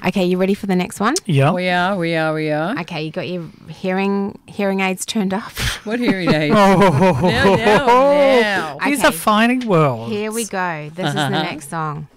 Okay, you ready for the next one? Yeah. We are. Okay, you got your hearing aids turned up. What hearing aids? Oh, Now. These are Okay. finding world. Here we go. This is the next song.